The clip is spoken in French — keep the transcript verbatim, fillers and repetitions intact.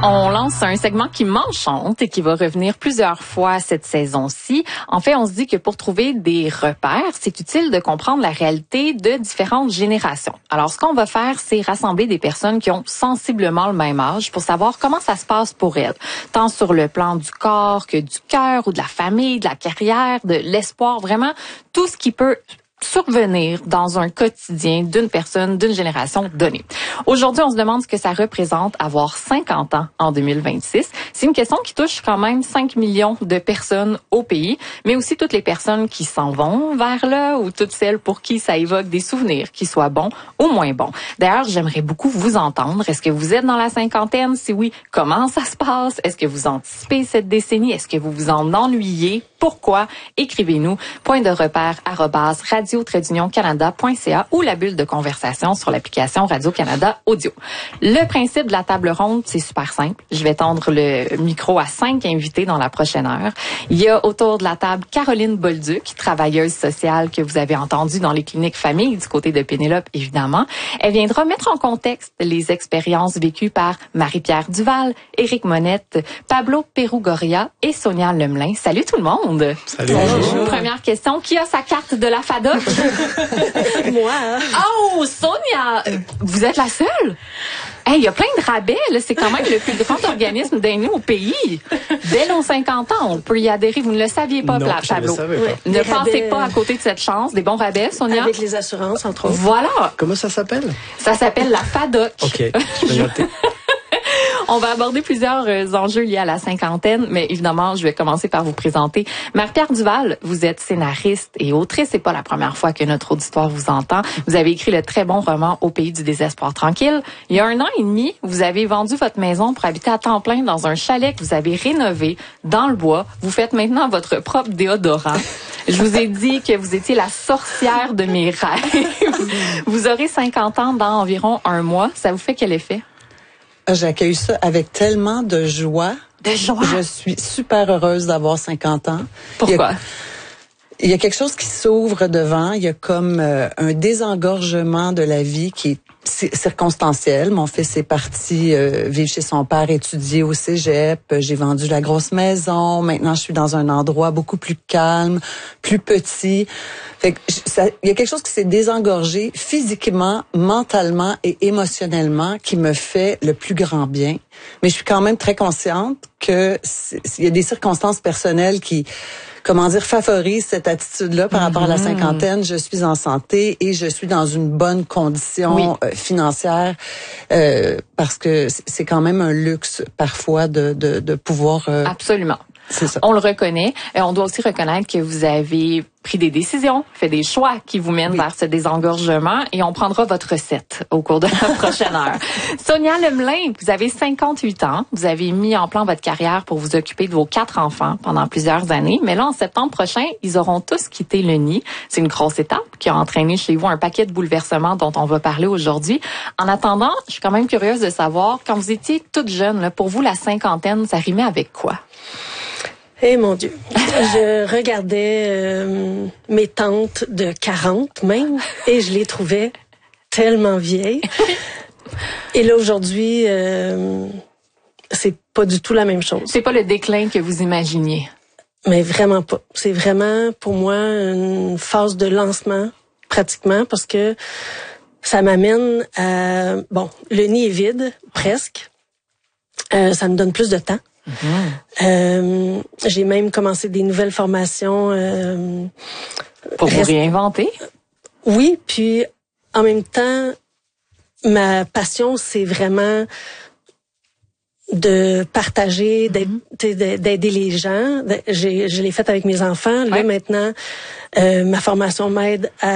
On lance un segment qui m'enchante et qui va revenir plusieurs fois cette saison-ci. En fait, on se dit que pour trouver des repères, c'est utile de comprendre la réalité de différentes générations. Alors, ce qu'on va faire, c'est rassembler des personnes qui ont sensiblement le même âge pour savoir comment ça se passe pour elles, tant sur le plan du corps que du cœur ou de la famille, de la carrière, de l'espoir, vraiment tout ce qui peut survenir dans un quotidien d'une personne, d'une génération donnée. Aujourd'hui, on se demande ce que ça représente avoir cinquante ans en deux mille vingt-six. C'est une question qui touche quand même cinq millions de personnes au pays, mais aussi toutes les personnes qui s'en vont vers là ou toutes celles pour qui ça évoque des souvenirs, qu'ils soient bons ou moins bons. D'ailleurs, j'aimerais beaucoup vous entendre. Est-ce que vous êtes dans la cinquantaine? Si oui, comment ça se passe? Est-ce que vous anticipez cette décennie? Est-ce que vous vous en ennuyez? Pourquoi? Écrivez-nous. Point de repère arobase radio canada point c a ou la bulle de conversation sur l'application Radio-Canada Audio. Le principe de la table ronde, c'est super simple. Je vais tendre le micro à cinq invités dans la prochaine heure. Il y a autour de la table Caroline Bolduc, travailleuse sociale que vous avez entendue dans les cliniques famille du côté de Pénélope, évidemment. Elle viendra mettre en contexte les expériences vécues par Marie-Pierre Duval, Éric Monette, Pablo Perugoria et Sonia Lemelin. Salut tout le monde! Salut! Bonjour. Première question, qui a sa carte de la FADOC? Moi. Hein? Oh, Sonia! Vous êtes la seule? Hey, il y a plein de rabais, là. C'est quand même le plus grand organisme d'aînés au pays. Dès nos cinquante ans, on peut y adhérer. Vous ne le saviez pas, non, Pla- je ne le Pablo. savais pas. Ne Des pensez rabais, pas à côté de cette chance. Des bons rabais, Sonia? Avec les assurances, entre autres. Voilà. Comment ça s'appelle? Ça s'appelle la FADOC. OK, je vais noter. On va aborder plusieurs euh, enjeux liés à la cinquantaine, mais évidemment, je vais commencer par vous présenter. Marie-Pierre Duval, vous êtes scénariste et autrice. C'est pas la première fois que notre auditoire vous entend. Vous avez écrit le très bon roman Au pays du désespoir tranquille. Il y a un an et demi, vous avez vendu votre maison pour habiter à temps plein dans un chalet que vous avez rénové dans le bois. Vous faites maintenant votre propre déodorant. Je vous ai dit que vous étiez la sorcière de mes rêves. Vous aurez cinquante ans dans environ un mois. Ça vous fait quel effet? J'accueille ça avec tellement de joie. De joie? Je suis super heureuse d'avoir cinquante ans. Pourquoi? Il y a, il y a quelque chose qui s'ouvre devant. Il y a comme euh, un désengorgement de la vie qui est circonstanciel. Mon fils est parti euh, vivre chez son père, étudier au cégep. J'ai vendu la grosse maison. Maintenant, je suis dans un endroit beaucoup plus calme, plus petit. Fait que ça, il y a quelque chose qui s'est désengorgé physiquement, mentalement et émotionnellement qui me fait le plus grand bien. Mais je suis quand même très consciente que il y a des circonstances personnelles qui, comment dire, favorisent cette attitude-là par rapport à la cinquantaine. Je suis en santé et je suis dans une bonne condition oui. euh, financière euh, parce que c'est quand même un luxe parfois de, de, de pouvoir... Euh, Absolument. C'est ça. On le reconnaît. Et on doit aussi reconnaître que vous avez pris des décisions, fait des choix qui vous mènent oui. vers ce désengorgement et on prendra votre recette au cours de la prochaine heure. Sonia Lemelin, vous avez cinquante-huit ans. Vous avez mis en plan votre carrière pour vous occuper de vos quatre enfants pendant plusieurs années. Mais là, en septembre prochain, ils auront tous quitté le nid. C'est une grosse étape qui a entraîné chez vous un paquet de bouleversements dont on va parler aujourd'hui. En attendant, je suis quand même curieuse de savoir, quand vous étiez toute jeune, là, pour vous, la cinquantaine, ça rimait avec quoi? Eh mon Dieu, je regardais euh, mes tantes de quarante même et je les trouvais tellement vieilles. Et là aujourd'hui, euh, c'est pas du tout la même chose. C'est pas le déclin que vous imaginiez. Mais vraiment pas. C'est vraiment pour moi une phase de lancement pratiquement parce que ça m'amène à bon, le nid est vide presque. Euh, ça me donne plus de temps. Mmh. Euh, j'ai même commencé des nouvelles formations. Euh, Pour vous rest... réinventer? Oui, puis en même temps, ma passion, c'est vraiment de partager, mmh. d'aider les gens. J'ai, je l'ai fait avec mes enfants. Là, ouais. Maintenant, euh, ma formation m'aide à